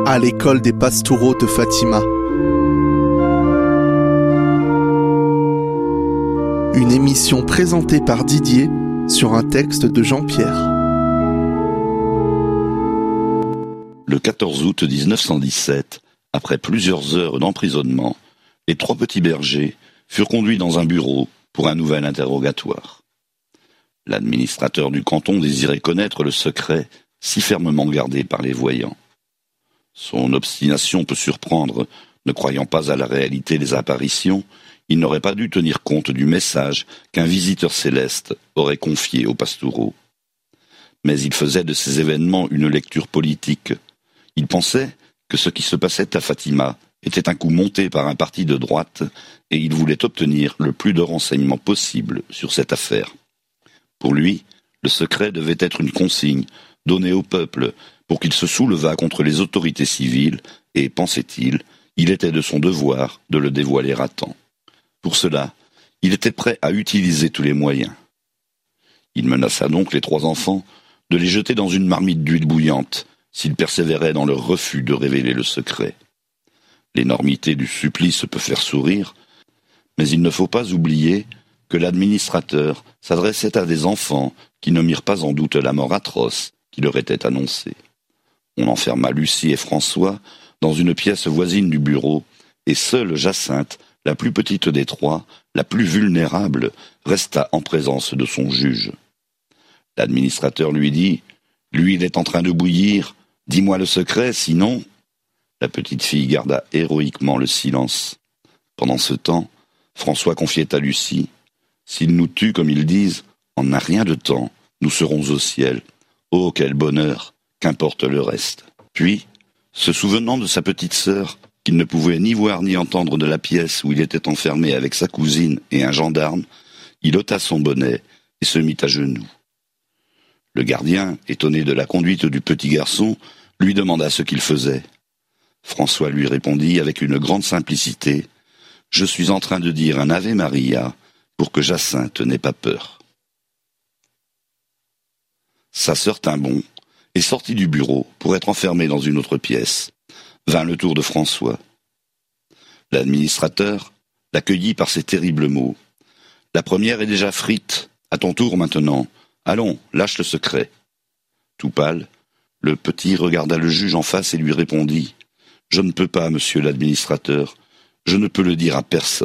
à l'école des Pastoureaux de Fatima. Une émission présentée par Didier sur un texte de Jean-Pierre. Le 14 août 1917, après plusieurs heures d'emprisonnement, les trois petits bergers furent conduits dans un bureau pour un nouvel interrogatoire. L'administrateur du canton désirait connaître le secret si fermement gardé par les voyants. Son obstination peut surprendre, ne croyant pas à la réalité des apparitions, il n'aurait pas dû tenir compte du message qu'un visiteur céleste aurait confié aux Pastoureaux. Mais il faisait de ces événements une lecture politique. Il pensait que ce qui se passait à Fatima était un coup monté par un parti de droite et il voulait obtenir le plus de renseignements possible sur cette affaire. Pour lui, le secret devait être une consigne donnée au peuple pour qu'il se soulevât contre les autorités civiles et, pensait-il, il était de son devoir de le dévoiler à temps. Pour cela, il était prêt à utiliser tous les moyens. Il menaça donc les trois enfants de les jeter dans une marmite d'huile bouillante s'ils persévéraient dans leur refus de révéler le secret. L'énormité du supplice peut faire sourire, mais il ne faut pas oublier que l'administrateur s'adressait à des enfants qui ne mirent pas en doute la mort atroce qui leur était annoncée. On enferma Lucie et François dans une pièce voisine du bureau, et seule Jacinthe, la plus petite des trois, la plus vulnérable, resta en présence de son juge. L'administrateur lui dit « L'huile est en train de bouillir, dis-moi le secret, sinon… » La petite fille garda héroïquement le silence. Pendant ce temps, François confiait à Lucie « S'ils nous tuent comme ils disent, en un rien de temps, nous serons au ciel. Oh, quel bonheur, qu'importe le reste. » Puis, se souvenant de sa petite sœur, qu'il ne pouvait ni voir ni entendre de la pièce où il était enfermé avec sa cousine et un gendarme, il ôta son bonnet et se mit à genoux. Le gardien, étonné de la conduite du petit garçon, lui demanda ce qu'il faisait. François lui répondit avec une grande simplicité « Je suis en train de dire un Ave Maria pour que Jacinthe n'ait pas peur. » Sa sœur tint bon et sortit du bureau pour être enfermée dans une autre pièce. Vint le tour de François. L'administrateur l'accueillit par ces terribles mots. « La première est déjà frite, à ton tour maintenant. Allons, lâche le secret. » Tout pâle, le petit regarda le juge en face et lui répondit « Je ne peux pas, monsieur l'administrateur, je ne peux le dire à personne. »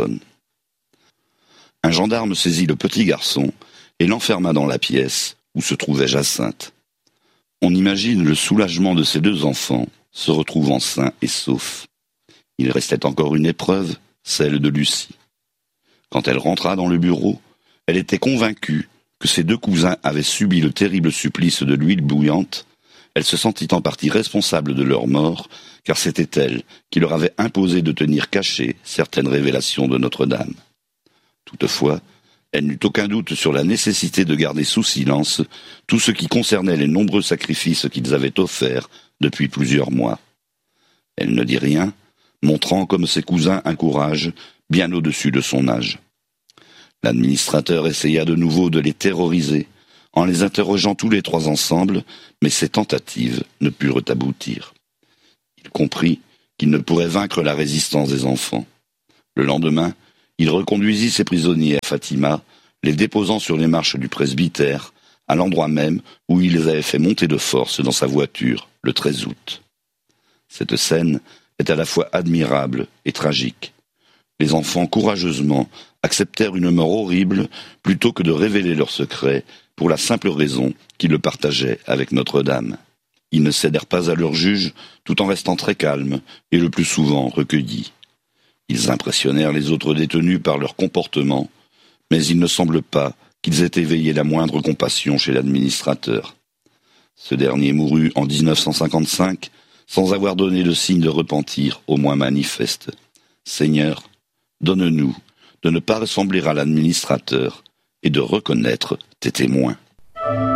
Un gendarme saisit le petit garçon et l'enferma dans la pièce où se trouvait Jacinthe. On imagine le soulagement de ces deux enfants se retrouvant sains et saufs. Il restait encore une épreuve, celle de Lucie. Quand elle rentra dans le bureau, elle était convaincue que ses deux cousins avaient subi le terrible supplice de l'huile bouillante. Elle se sentit en partie responsable de leur mort, car c'était elle qui leur avait imposé de tenir cachées certaines révélations de Notre-Dame. Toutefois, elle n'eut aucun doute sur la nécessité de garder sous silence tout ce qui concernait les nombreux sacrifices qu'ils avaient offerts depuis plusieurs mois. Elle ne dit rien, montrant comme ses cousins un courage bien au-dessus de son âge. L'administrateur essaya de nouveau de les terroriser, en les interrogeant tous les trois ensemble, mais ses tentatives ne purent aboutir. Il comprit qu'il ne pourrait vaincre la résistance des enfants. Le lendemain, il reconduisit ses prisonniers à Fatima, les déposant sur les marches du presbytère, à l'endroit même où il les avait fait monter de force dans sa voiture, le 13 août. Cette scène est à la fois admirable et tragique. Les enfants, courageusement, acceptèrent une mort horrible plutôt que de révéler leur secret pour la simple raison qu'ils le partageaient avec Notre-Dame. Ils ne cédèrent pas à leur juge tout en restant très calmes et le plus souvent recueillis. Ils impressionnèrent les autres détenus par leur comportement, mais il ne semble pas qu'ils aient éveillé la moindre compassion chez l'administrateur. Ce dernier mourut en 1955 sans avoir donné de signe de repentir au moins manifeste. Seigneur, donne-nous de ne pas ressembler à l'administrateur et de reconnaître tes témoins.